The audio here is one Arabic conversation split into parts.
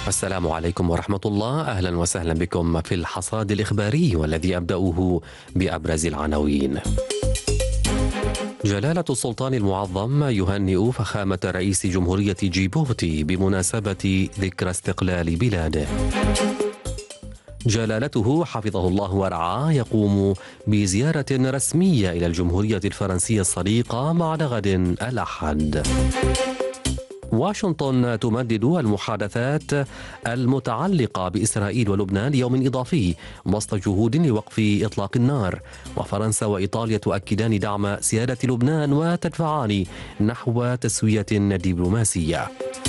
السلام عليكم ورحمة الله. أهلا وسهلا بكم في الحصاد الإخباري، والذي أبدأه بأبرز العناوين. جلالة السلطان المعظم يهنئ فخامة رئيس جمهورية جيبوتي بمناسبة ذكرى استقلال بلاده. جلالته حفظه الله ورعاه يقوم بزيارة رسمية إلى الجمهورية الفرنسية الصديقة بعد غد الأحد. واشنطن تمدد المحادثات المتعلقة بإسرائيل ولبنان ليوم إضافي وسط جهود لوقف إطلاق النار، وفرنسا وإيطاليا تؤكدان دعم سيادة لبنان وتدفعان نحو تسوية دبلوماسية.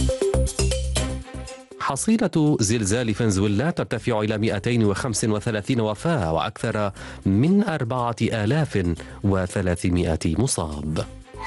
حصيلة زلزال فنزويلا ترتفع إلى 235 وفاة وأكثر من 4300 مصاب.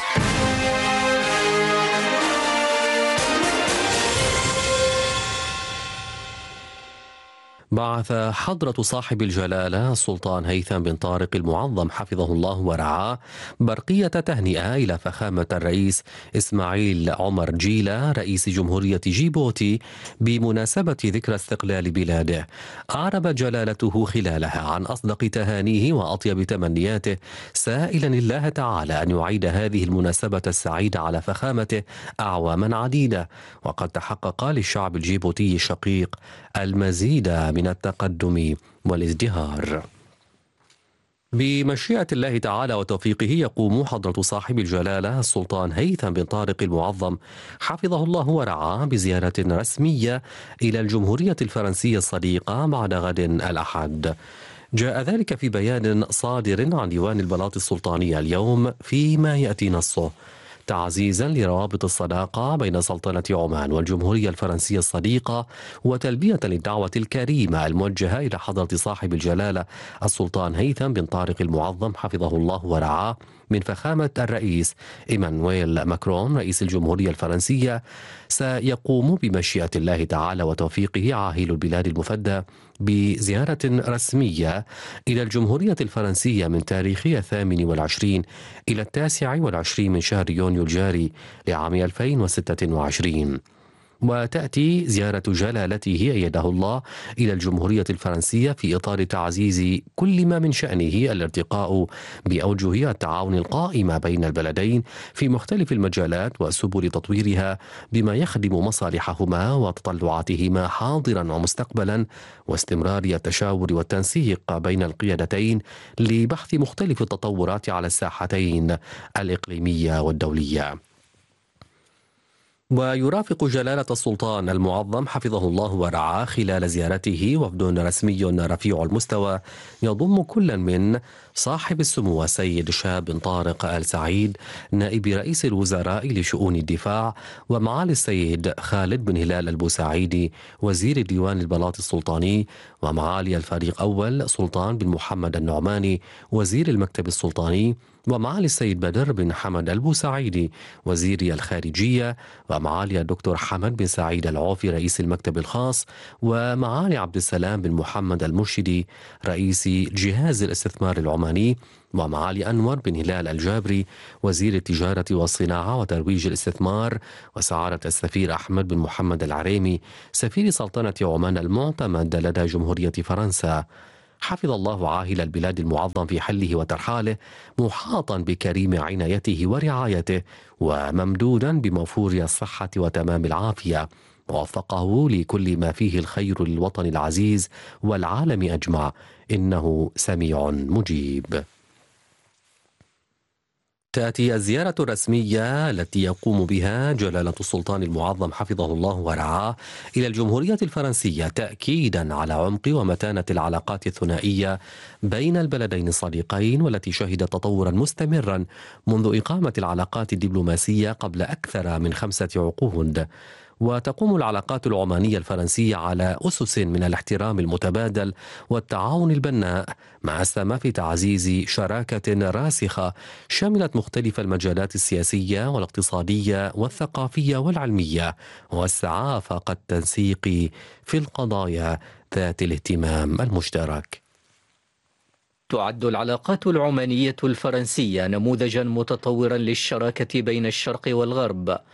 بعث حضرة صاحب الجلالة السلطان هيثم بن طارق المعظم حفظه الله ورعاه برقية تهنئة إلى فخامة الرئيس إسماعيل عمر جيلة رئيس جمهورية جيبوتي بمناسبة ذكرى استقلال بلاده. أعرب جلالته خلالها عن أصدق تهانيه وأطيب تمنياته، سائلا الله تعالى أن يعيد هذه المناسبة السعيدة على فخامته أعواما عديدة، وقد تحقق للشعب الجيبوتي الشقيق المزيد من التقدم والازدهار. بمشيئة الله تعالى وتوفيقه يقوم حضرة صاحب الجلالة السلطان هيثم بن طارق المعظم حفظه الله ورعاه بزيارة رسمية إلى الجمهورية الفرنسية الصديقة بعد غد الأحد. جاء ذلك في بيان صادر عن ديوان البلاط السلطانية اليوم، فيما يأتي نصه تعزيزا لروابط الصداقة بين سلطنة عمان والجمهورية الفرنسية الصديقة، وتلبية للدعوة الكريمة الموجهة إلى حضرة صاحب الجلالة السلطان هيثم بن طارق المعظم حفظه الله ورعاه من فخامة الرئيس إيمانويل ماكرون رئيس الجمهورية الفرنسية، سيقوم بمشيئة الله تعالى وتوفيقه عاهل البلاد المفدى بزيارة رسمية إلى الجمهورية الفرنسية من تاريخ 28 إلى 29 من شهر يونيو الجاري لعام 2026. وتأتي زيارة جلالته أيده الله إلى الجمهورية الفرنسية في إطار تعزيز كل ما من شأنه الارتقاء بأوجه التعاون القائمة بين البلدين في مختلف المجالات وسبل تطويرها بما يخدم مصالحهما وتطلعاتهما حاضرا ومستقبلا، واستمرار التشاور والتنسيق بين القيادتين لبحث مختلف التطورات على الساحتين الإقليمية والدولية. ويرافق جلالة السلطان المعظم حفظه الله ورعاه خلال زيارته وفد رسمي رفيع المستوى يضم كل من صاحب السمو السيد شهاب بن طارق آل سعيد نائب رئيس الوزراء لشؤون الدفاع، ومعالي السيد خالد بن هلال البوسعيدي وزير ديوان البلاط السلطاني، ومعالي الفريق أول سلطان بن محمد النعماني وزير المكتب السلطاني، ومعالي السيد بدر بن حمد البوسعيدي وزير الخارجية، ومعالي الدكتور حمد بن سعيد العوفي رئيس المكتب الخاص، ومعالي عبد السلام بن محمد المرشدي رئيس جهاز الاستثمار العماني، ومعالي أنور بن هلال الجابري وزير التجارة والصناعة وترويج الاستثمار، وسعادة السفير أحمد بن محمد العريمي سفير سلطنة عمان المعتمد لدى جمهورية فرنسا. حفظ الله عاهل البلاد المعظم في حله وترحاله، محاطا بكريم عنايته ورعايته، وممدودا بموفور الصحة وتمام العافية، ووفقه لكل ما فيه الخير للوطن العزيز والعالم أجمع، إنه سميع مجيب. تأتي الزيارة الرسمية التي يقوم بها جلالة السلطان المعظم حفظه الله ورعاه إلى الجمهورية الفرنسية تأكيدا على عمق ومتانة العلاقات الثنائية بين البلدين الصديقين، والتي شهدت تطورا مستمرا منذ إقامة العلاقات الدبلوماسية قبل أكثر من 5 عقود. وتقوم العلاقات العمانية الفرنسية على أسس من الاحترام المتبادل والتعاون البناء، مع السمة في تعزيز شراكة راسخة شملت مختلف المجالات السياسية والاقتصادية والثقافية والعلمية، والسعى آفاق التنسيق في القضايا ذات الاهتمام المشترك. تعد العلاقات العمانية الفرنسية نموذجا متطورا للشراكة بين الشرق والغرب،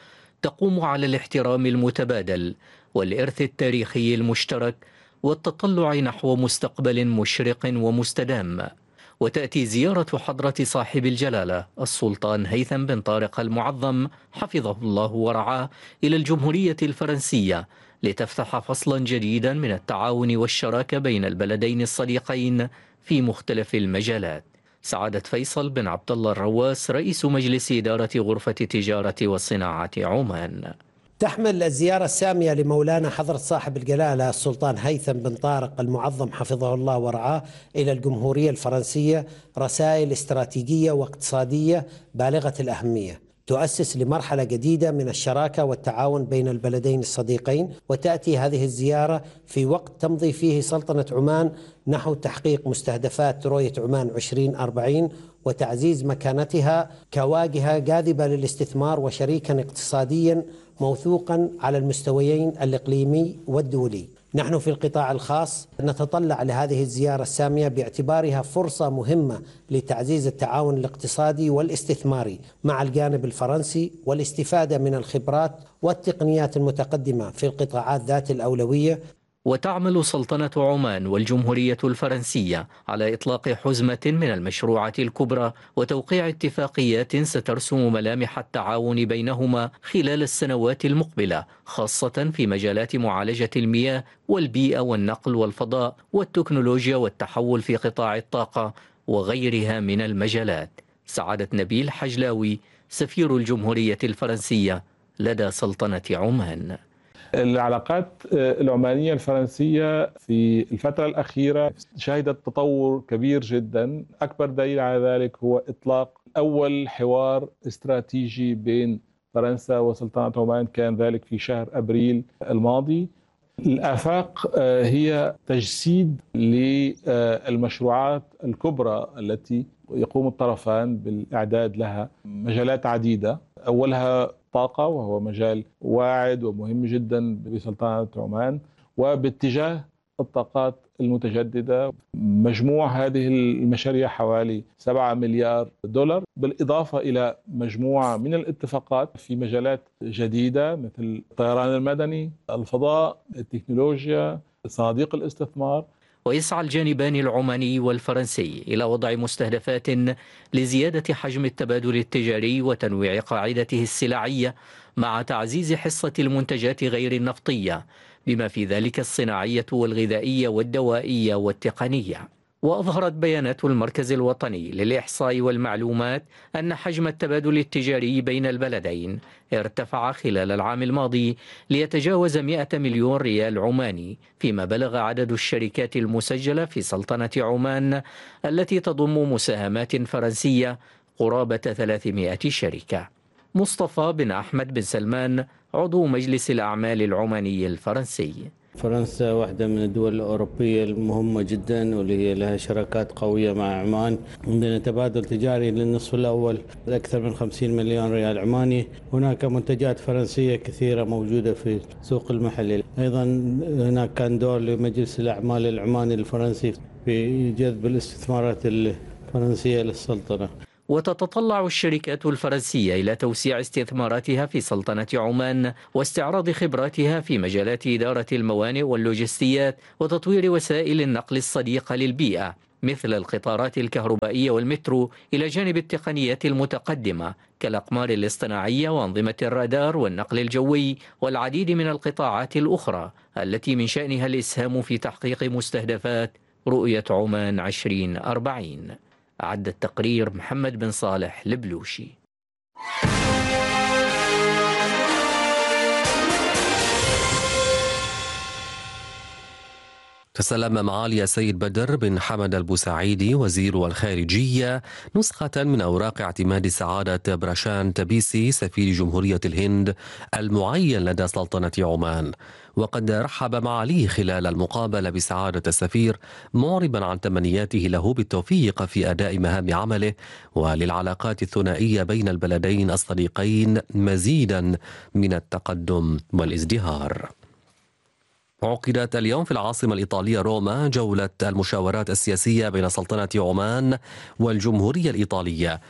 تقوم على الاحترام المتبادل والإرث التاريخي المشترك والتطلع نحو مستقبل مشرق ومستدام. وتأتي زيارة حضرة صاحب الجلالة السلطان هيثم بن طارق المعظم حفظه الله ورعاه إلى الجمهورية الفرنسية لتفتح فصلا جديدا من التعاون والشراكة بين البلدين الصديقين في مختلف المجالات. سعادة فيصل بن عبد الله الرواس رئيس مجلس إدارة غرفة تجارة والصناعة عمان. تحمل الزيارة السامية لمولانا حضرة صاحب الجلالة السلطان هيثم بن طارق المعظم حفظه الله ورعاه إلى الجمهورية الفرنسية رسائل استراتيجية واقتصادية بالغة الأهمية تؤسس لمرحلة جديدة من الشراكة والتعاون بين البلدين الصديقين. وتأتي هذه الزيارة في وقت تمضي فيه سلطنة عمان نحو تحقيق مستهدفات رؤية عمان 2040 وتعزيز مكانتها كواجهة جاذبة للاستثمار وشريكا اقتصاديا موثوقا على المستويين الإقليمي والدولي. نحن في القطاع الخاص نتطلع لهذه الزيارة السامية باعتبارها فرصة مهمة لتعزيز التعاون الاقتصادي والاستثماري مع الجانب الفرنسي والاستفادة من الخبرات والتقنيات المتقدمة في القطاعات ذات الأولوية. وتعمل سلطنة عمان والجمهورية الفرنسية على إطلاق حزمة من المشروعات الكبرى وتوقيع اتفاقيات سترسم ملامح التعاون بينهما خلال السنوات المقبلة، خاصة في مجالات معالجة المياه والبيئة والنقل والفضاء والتكنولوجيا والتحول في قطاع الطاقة وغيرها من المجالات. سعادة نبيل حجلاوي سفير الجمهورية الفرنسية لدى سلطنة عمان. العلاقات العمانية الفرنسية في الفترة الأخيرة شهدت تطور كبير جدا. أكبر دليل على ذلك هو إطلاق أول حوار استراتيجي بين فرنسا وسلطنة عمان، كان ذلك في شهر أبريل الماضي. الآفاق هي تجسيد للمشروعات الكبرى التي يقوم الطرفان بالإعداد لها، مجالات عديدة، أولها طاقة وهو مجال واعد ومهم جدا بسلطنة عمان، وباتجاه الطاقات المتجددة. مجموع هذه المشاريع حوالي 7 مليار دولار، بالإضافة إلى مجموعة من الاتفاقات في مجالات جديدة مثل الطيران المدني، الفضاء، التكنولوجيا، صناديق الاستثمار. ويسعى الجانبان العماني والفرنسي إلى وضع مستهدفات لزيادة حجم التبادل التجاري وتنويع قاعدته السلعية مع تعزيز حصة المنتجات غير النفطية بما في ذلك الصناعية والغذائية والدوائية والتقنية. وأظهرت بيانات المركز الوطني للإحصاء والمعلومات أن حجم التبادل التجاري بين البلدين ارتفع خلال العام الماضي ليتجاوز 100 مليون ريال عماني، فيما بلغ عدد الشركات المسجلة في سلطنة عمان التي تضم مساهمات فرنسية قرابة 300 شركة. مصطفى بن أحمد بن سلمان عضو مجلس الأعمال العماني الفرنسي. فرنسا واحدة من الدول الأوروبية المهمة جدا واللي هي لها شراكات قوية مع عمان. عندنا تبادل تجاري للنصف الأول أكثر من 50 مليون ريال عماني. هناك منتجات فرنسية كثيرة موجودة في السوق المحلي. أيضا هناك كان دور لمجلس الأعمال العماني الفرنسي في جذب الاستثمارات الفرنسية للسلطنة. وتتطلع الشركات الفرنسية إلى توسيع استثماراتها في سلطنة عمان واستعراض خبراتها في مجالات إدارة الموانئ واللوجستيات وتطوير وسائل النقل الصديقة للبيئة مثل القطارات الكهربائية والمترو، إلى جانب التقنيات المتقدمة كالأقمار الاصطناعية وأنظمة الرادار والنقل الجوي والعديد من القطاعات الأخرى التي من شأنها الإسهام في تحقيق مستهدفات رؤية عمان 2040. أعد التقرير محمد بن صالح البلوشي. تسلم معالي سيد بدر بن حمد البوسعيدي وزير الخارجية نسخة من أوراق اعتماد سعادة براشان تبيسي سفير جمهورية الهند المعين لدى سلطنة عمان. وقد رحب معاليه خلال المقابلة بسعادة السفير معربا عن تمنياته له بالتوفيق في أداء مهام عمله وللعلاقات الثنائية بين البلدين الصديقين مزيدا من التقدم والازدهار. عقدت اليوم في العاصمة الإيطالية روما جولة المشاورات السياسية بين سلطنة عمان والجمهورية الإيطالية.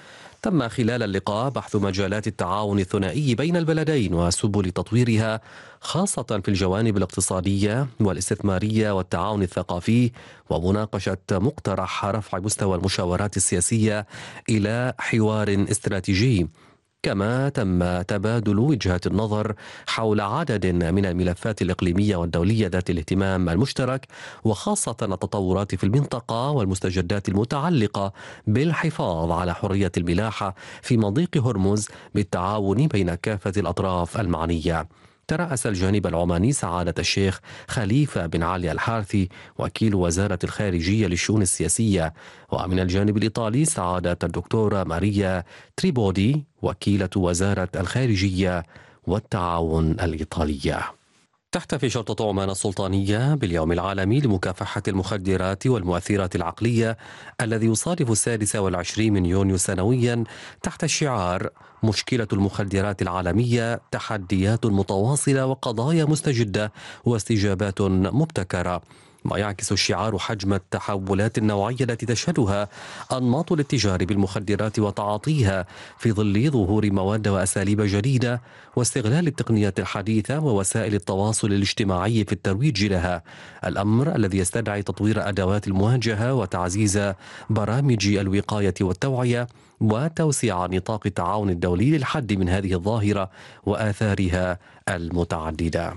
تم خلال اللقاء بحث مجالات التعاون الثنائي بين البلدين وسبل تطويرها، خاصة في الجوانب الاقتصادية والاستثمارية والتعاون الثقافي، ومناقشة مقترح رفع مستوى المشاورات السياسية إلى حوار استراتيجي. كما تم تبادل وجهات النظر حول عدد من الملفات الإقليمية والدولية ذات الاهتمام المشترك، وخاصة التطورات في المنطقة والمستجدات المتعلقة بالحفاظ على حرية الملاحة في مضيق هرمز بالتعاون بين كافة الأطراف المعنية. ترأس الجانب العماني سعادة الشيخ خليفة بن علي الحارثي وكيل وزارة الخارجية للشؤون السياسية، ومن الجانب الإيطالي سعادة الدكتورة ماريا تريبودي وكيلة وزارة الخارجية والتعاون الإيطالية. تحتفي شرطة عمان السلطانية باليوم العالمي لمكافحة المخدرات والمؤثرات العقلية الذي يصادف 26 من يونيو سنويا تحت شعار مشكلة المخدرات العالمية، تحديات متواصلة وقضايا مستجدة واستجابات مبتكرة، ما يعكس الشعار حجم التحولات النوعية التي تشهدها أنماط الاتجار بالمخدرات وتعاطيها في ظل ظهور مواد وأساليب جديدة واستغلال التقنيات الحديثة ووسائل التواصل الاجتماعي في الترويج لها، الأمر الذي يستدعي تطوير أدوات المواجهة وتعزيز برامج الوقاية والتوعية وتوسيع نطاق التعاون الدولي للحد من هذه الظاهرة وآثارها المتعددة.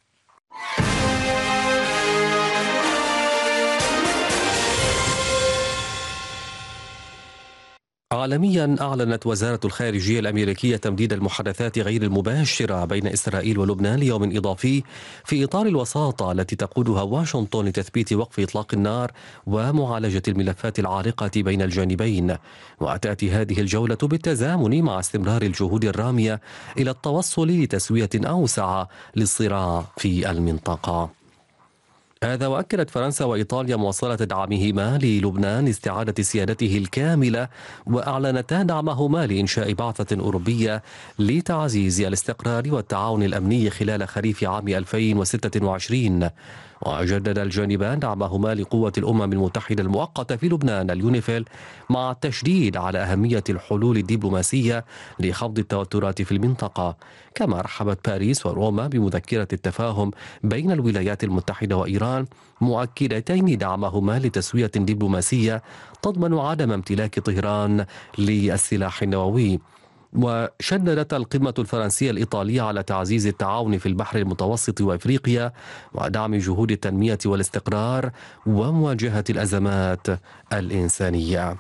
عالميا، أعلنت وزارة الخارجية الأمريكية تمديد المحادثات غير المباشرة بين إسرائيل ولبنان ليوم إضافي في إطار الوساطة التي تقودها واشنطن لتثبيت وقف إطلاق النار ومعالجة الملفات العالقة بين الجانبين. وتأتي هذه الجولة بالتزامن مع استمرار الجهود الرامية إلى التوصل لتسوية أوسع للصراع في المنطقة. هذا وأكدت فرنسا وإيطاليا مواصلة دعمهما للبنان لاستعادة سيادته الكاملة، وأعلنتا دعمهما لإنشاء بعثة أوروبية لتعزيز الاستقرار والتعاون الأمني خلال خريف عام 2026. وجدد الجانبان دعمهما لقوة الأمم المتحدة المؤقتة في لبنان اليونيفيل، مع التشديد على أهمية الحلول الدبلوماسية لخفض التوترات في المنطقة. كما رحبت باريس وروما بمذكرة التفاهم بين الولايات المتحدة وإيران، مؤكدتين دعمهما لتسوية دبلوماسية تضمن عدم امتلاك طهران للسلاح النووي. وشددت القمة الفرنسية الإيطالية على تعزيز التعاون في البحر المتوسط وإفريقيا ودعم جهود التنمية والاستقرار ومواجهة الأزمات الإنسانية.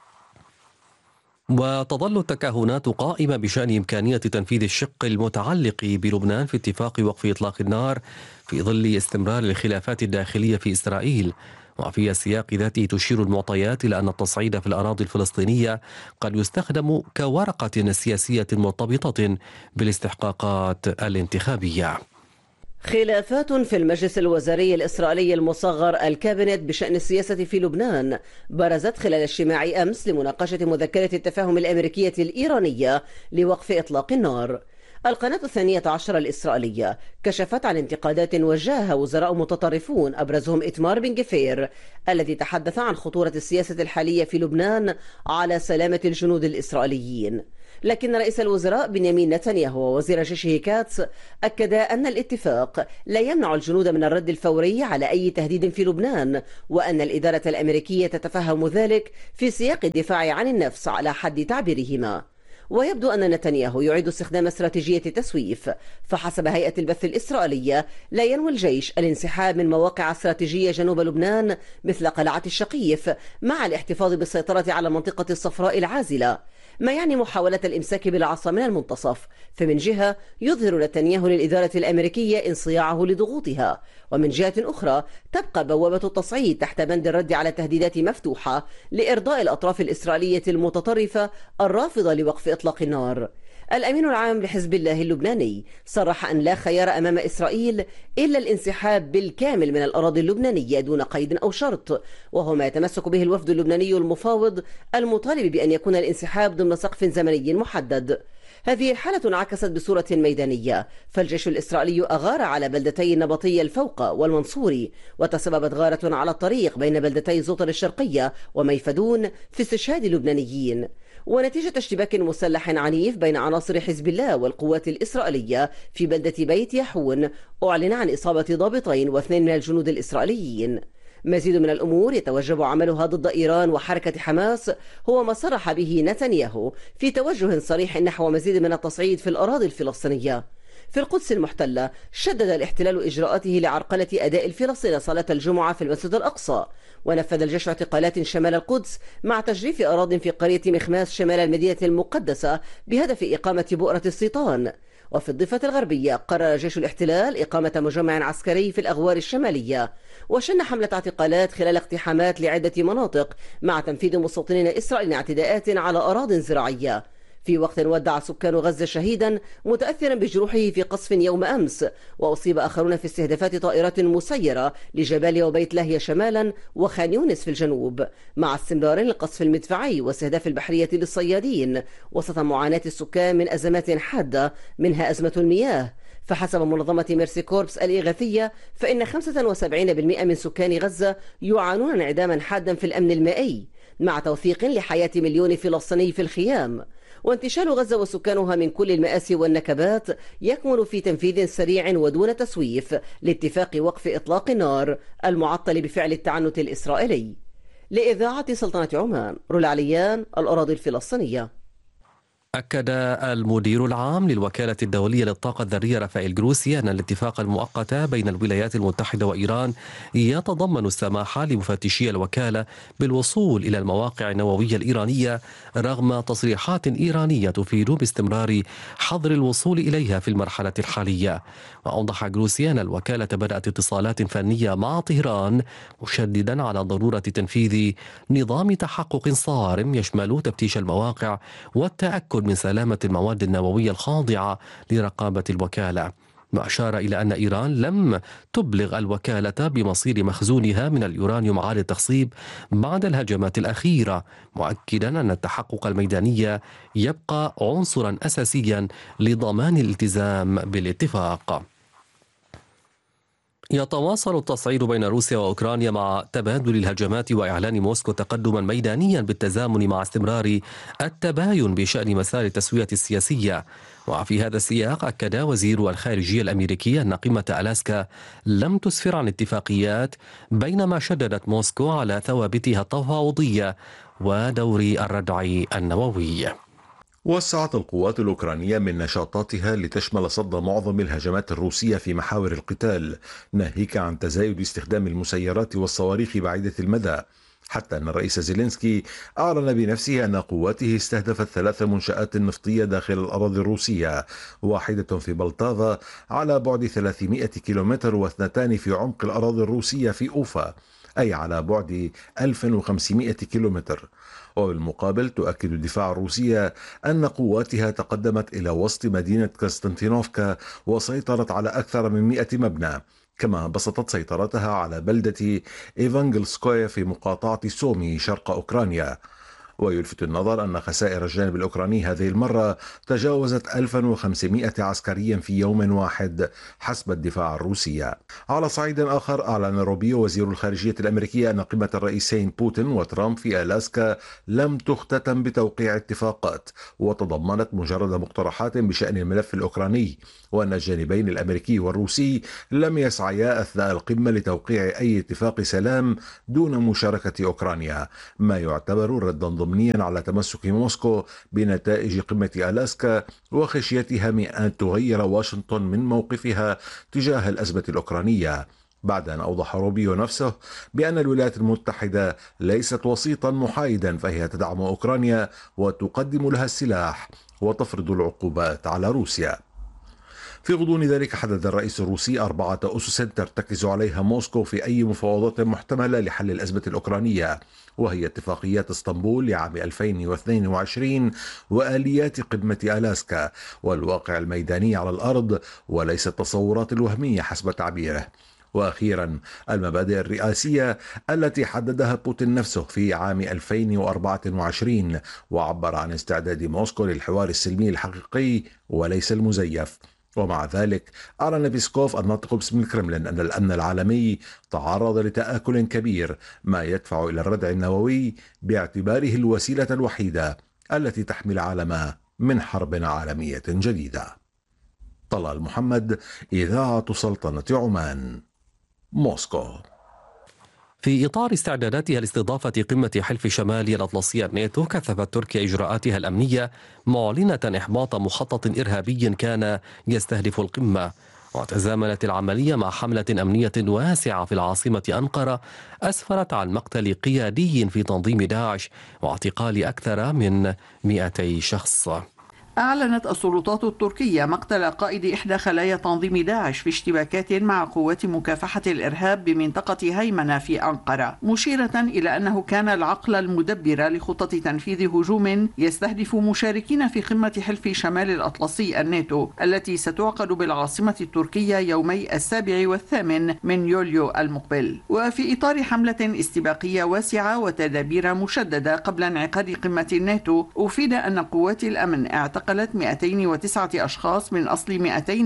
وتظل التكهنات قائمة بشأن إمكانية تنفيذ الشق المتعلق بلبنان في اتفاق وقف إطلاق النار في ظل استمرار الخلافات الداخلية في إسرائيل. وفي السياق ذاته تشير المعطيات إلى أن التصعيد في الأراضي الفلسطينية قد يستخدم كورقة سياسية مرتبطة بالاستحقاقات الانتخابية. خلافات في المجلس الوزاري الإسرائيلي المصغر الكابينت بشأن السياسة في لبنان برزت خلال اجتماع أمس لمناقشة مذكرة التفاهم الأمريكية الإيرانية لوقف إطلاق النار. القناة 12 الإسرائيلية كشفت عن انتقادات وجهها وزراء متطرفون أبرزهم إتمار بن جفير الذي تحدث عن خطورة السياسة الحالية في لبنان على سلامة الجنود الإسرائيليين. لكن رئيس الوزراء بنيامين نتنياهو ووزير جيشه كاتس أكدا أن الاتفاق لا يمنع الجنود من الرد الفوري على أي تهديد في لبنان، وأن الإدارة الأمريكية تتفهم ذلك في سياق الدفاع عن النفس على حد تعبيرهما. ويبدو أن نتنياهو يعيد استخدام استراتيجية التسويف، فحسب هيئة البث الإسرائيلية لا ينوي الجيش الانسحاب من مواقع استراتيجية جنوب لبنان مثل قلعة الشقيف، مع الاحتفاظ بالسيطرة على منطقة الصفراء العازلة، ما يعني محاولة الإمساك بالعصا من المنتصف. فمن جهة يظهر نتنياهو للإدارة الأمريكية انصياعه لضغوطها، ومن جهة أخرى تبقى بوابة التصعيد تحت بند الرد على تهديدات مفتوحة لإرضاء الأطراف الإسرائيلية المتطرفة الرافضة لوقف إطلاق النار. الأمين العام لحزب الله اللبناني صرح أن لا خيار أمام إسرائيل إلا الانسحاب بالكامل من الأراضي اللبنانية دون قيد أو شرط، وهو ما يتمسك به الوفد اللبناني المفاوض المطالب بأن يكون الانسحاب ضمن سقف زمني محدد. هذه الحالة انعكست بصورة ميدانية، فالجيش الإسرائيلي أغار على بلدتي النبطية الفوقة والمنصوري، وتسببت غارة على الطريق بين بلدتي زوطر الشرقية وميفدون في استشهاد لبنانيين. ونتيجة اشتباك مسلح عنيف بين عناصر حزب الله والقوات الإسرائيلية في بلدة بيت يحون، أعلن عن إصابة ضابطين واثنين من الجنود الإسرائيليين. مزيد من الأمور يتوجب عملها ضد إيران وحركة حماس هو ما صرح به نتنياهو في توجه صريح نحو مزيد من التصعيد في الأراضي الفلسطينية. في القدس المحتلة شدد الاحتلال إجراءاته لعرقلة أداء الفلسطينيين صلاة الجمعة في المسجد الأقصى، ونفذ الجيش اعتقالات شمال القدس مع تجريف أراضٍ في قرية مخماس شمال المدينة المقدسة بهدف إقامة بؤرة السيطان. وفي الضفة الغربية قرر جيش الاحتلال إقامة مجمع عسكري في الأغوار الشمالية، وشن حملة اعتقالات خلال اقتحامات لعدة مناطق مع تنفيذ مستوطنين إسرائيليين اعتداءات على أراضٍ زراعية. في وقت ودع سكان غزة شهيدا متأثرا بجروحه في قصف يوم أمس، وأصيب آخرون في استهدافات طائرات مسيرة لجباليا وبيت لاهيا شمالا وخان يونس في الجنوب، مع استمرار القصف المدفعي واستهداف البحرية للصيادين وسط معاناة السكان من أزمات حادة منها أزمة المياه. فحسب منظمة ميرسي كوربس الإغاثية فإن 75% من سكان غزة يعانون انعداما حادا في الأمن المائي، مع توثيق لحياة مليون فلسطيني في الخيام. وانتشال غزة وسكانها من كل المآسي والنكبات يكمن في تنفيذ سريع ودون تسويف لاتفاق وقف إطلاق النار المعطل بفعل التعنت الإسرائيلي. لإذاعة سلطنة عمان، رولا عليان، الأراضي الفلسطينية. أكد المدير العام للوكالة الدولية للطاقة الذرية رافائيل جروسي أن الاتفاق المؤقت بين الولايات المتحدة وإيران يتضمن السماح لمفتشي الوكالة بالوصول إلى المواقع النووية الإيرانية رغم تصريحات إيرانية تفيد باستمرار حظر الوصول إليها في المرحلة الحالية. وأوضح جروسي أن الوكالة بدأت اتصالات فنية مع طهران مشددا على ضرورة تنفيذ نظام تحقق صارم يشمل تفتيش المواقع والتأكد من سلامة المواد النووية الخاضعة لرقابة الوكالة. وأشار إلى أن إيران لم تبلغ الوكالة بمصير مخزونها من اليورانيوم عالي التخصيب بعد الهجمات الأخيرة، مؤكدا أن التحقق الميداني يبقى عنصرا أساسيا لضمان الالتزام بالاتفاق. يتواصل التصعيد بين روسيا وأوكرانيا مع تبادل الهجمات وإعلان موسكو تقدما ميدانيا بالتزامن مع استمرار التباين بشأن مسار التسوية السياسية. وفي هذا السياق أكد وزير الخارجية الأمريكي أن قمة ألاسكا لم تسفر عن اتفاقيات، بينما شددت موسكو على ثوابتها التفاوضية ودور الردع النووي. وسعت القوات الأوكرانية من نشاطاتها لتشمل صد معظم الهجمات الروسية في محاور القتال، ناهيك عن تزايد استخدام المسيرات والصواريخ بعيدة المدى، حتى أن الرئيس زيلينسكي أعلن بنفسه أن قواته استهدفت 3 منشآت نفطية داخل الأراضي الروسية، واحدة في بلطافا على بعد 300 كيلومتر واثنتان في عمق الأراضي الروسية في أوفا، أي على بعد 1500 كيلومتر. وبالمقابل تؤكد الدفاع الروسية أن قواتها تقدمت إلى وسط مدينة كونستانتينوفكا وسيطرت على أكثر من 100 مبنى، كما بسطت سيطرتها على بلدة إيفانجلسكويا في مقاطعة سومي شرق أوكرانيا. ويلفت النظر أن خسائر الجانب الأوكراني هذه المرة تجاوزت 1500 عسكريا في يوم واحد حسب الدفاع الروسي. على صعيد آخر، أعلن روبيو وزير الخارجية الأمريكية أن قمة الرئيسين بوتين وترامب في ألاسكا لم تختتم بتوقيع اتفاقات، وتضمنت مجرد مقترحات بشأن الملف الأوكراني، وأن الجانبين الأمريكي والروسي لم يسعيا أثناء القمة لتوقيع أي اتفاق سلام دون مشاركة أوكرانيا، ما يعتبر ردا ضمنيا على تمسك موسكو بنتائج قمة ألاسكا وخشيتها من أن تغير واشنطن من موقفها تجاه الأزمة الأوكرانية، بعد أن أوضح روبيو نفسه بأن الولايات المتحدة ليست وسيطا محايدا، فهي تدعم أوكرانيا وتقدم لها السلاح وتفرض العقوبات على روسيا. في غضون ذلك حدد الرئيس الروسي 4 أسس ترتكز عليها موسكو في أي مفاوضات محتملة لحل الأزمة الأوكرانية، وهي اتفاقيات اسطنبول لعام 2022 وآليات قمة ألاسكا والواقع الميداني على الأرض وليس التصورات الوهمية حسب تعبيره. وأخيرا المبادئ الرئاسية التي حددها بوتين نفسه في عام 2024 وعبر عن استعداد موسكو للحوار السلمي الحقيقي وليس المزيف. ومع ذلك أعلن بيسكوف الناطق باسم الكرملين أن الأمن العالمي تعرض لتآكل كبير، ما يدفع إلى الردع النووي باعتباره الوسيلة الوحيدة التي تحمي العالم من حرب عالمية جديدة. طلال محمد، إذاعة سلطنة عمان، موسكو. في إطار استعداداتها لاستضافة قمة حلف شمال الأطلسي الناتو، كثفت تركيا إجراءاتها الأمنية معلنة إحباط مخطط إرهابي كان يستهدف القمة. وتزامنت العملية مع حملة أمنية واسعة في العاصمة أنقرة أسفرت عن مقتل قيادي في تنظيم داعش واعتقال أكثر من 200 شخص. أعلنت السلطات التركية مقتل قائد إحدى خلايا تنظيم داعش في اشتباكات مع قوات مكافحة الإرهاب بمنطقة هيمنة في أنقرة، مشيرة إلى أنه كان العقل المدبر لخطة تنفيذ هجوم يستهدف مشاركين في قمة حلف شمال الأطلسي الناتو التي ستعقد بالعاصمة التركية يومي 7 و8 من يوليو المقبل. وفي إطار حملة استباقية واسعة وتدابير مشددة قبل انعقاد قمة الناتو، أفيد أن قوات الأمن اعتقلت 209 أشخاص من أصل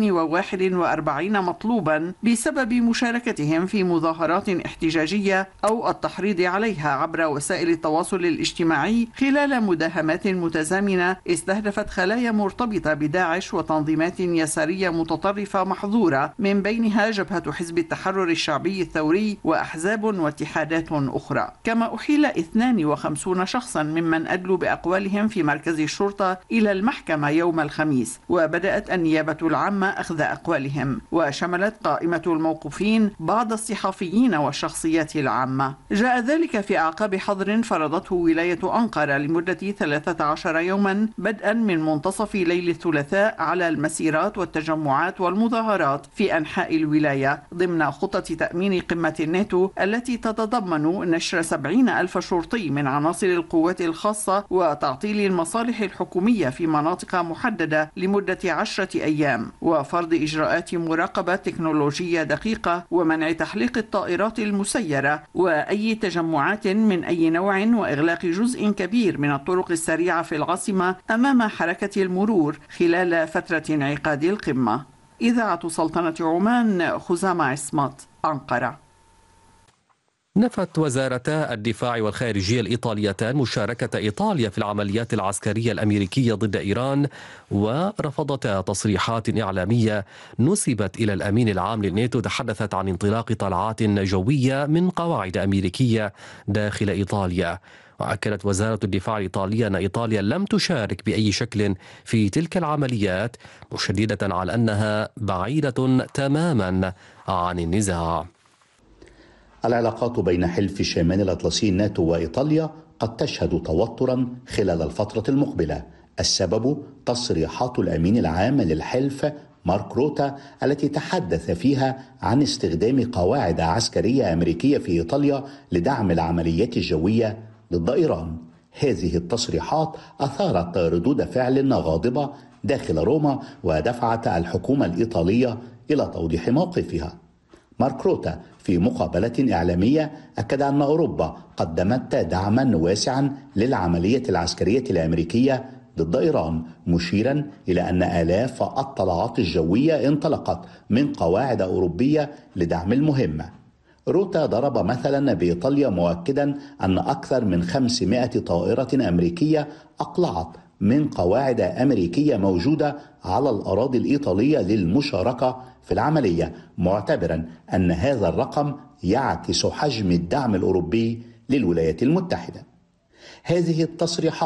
241 مطلوبا بسبب مشاركتهم في مظاهرات احتجاجية أو التحريض عليها عبر وسائل التواصل الاجتماعي خلال مداهمات متزامنة استهدفت خلايا مرتبطة بداعش وتنظيمات يسارية متطرفة محظورة، من بينها جبهة حزب التحرر الشعبي الثوري وأحزاب واتحادات أخرى. كما أحيل 52 شخصا ممن أدلوا بأقوالهم في مركز الشرطة إلى المحكمة يوم الخميس، وبدأت النيابة العامة أخذ أقوالهم، وشملت قائمة الموقوفين بعض الصحفيين والشخصيات العامة. جاء ذلك في أعقاب حظر فرضته ولاية أنقرة لمدة 13 يوما بدءا من منتصف ليل الثلاثاء على المسيرات والتجمعات والمظاهرات في أنحاء الولاية ضمن خطة تأمين قمة الناتو التي تتضمن نشر 70,000 شرطي من عناصر القوات الخاصة وتعطيل المصالح الحكومية في مناطق محددة لمدة 10 أيام، وفرض إجراءات مراقبة تكنولوجية دقيقة، ومنع تحليق الطائرات المسيرة وأي تجمعات من أي نوع، وإغلاق جزء كبير من الطرق السريعة في العاصمة أمام حركة المرور خلال فترة انعقاد القمة. إذاعة سلطنة عمان، خزامة عصمت، أنقرة. نفت وزارتا الدفاع والخارجية الإيطاليتان مشاركة إيطاليا في العمليات العسكرية الأمريكية ضد إيران، ورفضتا تصريحات إعلامية نسبت إلى الأمين العام للناتو تحدثت عن انطلاق طلعات جوية من قواعد أمريكية داخل إيطاليا. وأكدت وزارة الدفاع الإيطالية أن إيطاليا لم تشارك بأي شكل في تلك العمليات، مشددة على أنها بعيدة تماما عن النزاع. العلاقات بين حلف شمال الأطلسي الناتو وإيطاليا قد تشهد توترا خلال الفترة المقبلة. السبب تصريحات الأمين العام للحلف مارك روتا التي تحدث فيها عن استخدام قواعد عسكرية أمريكية في إيطاليا لدعم العمليات الجوية ضد إيران. هذه التصريحات أثارت ردود فعل غاضبة داخل روما ودفعت الحكومة الإيطالية إلى توضيح موقفها. مارك روتا في مقابلة إعلامية أكد أن أوروبا قدمت دعما واسعا للعملية العسكرية الأمريكية ضد إيران، مشيرا إلى أن آلاف الطلعات الجوية انطلقت من قواعد أوروبية لدعم المهمة. روتا ضرب مثلا بإيطاليا مؤكدا أن أكثر من 500 طائرة أمريكية أقلعت من قواعد أمريكية موجودة على الأراضي الإيطالية للمشاركة في العملية، معتبرا أن هذا الرقم يعكس حجم الدعم الأوروبي للولايات المتحدة. هذه التصريحات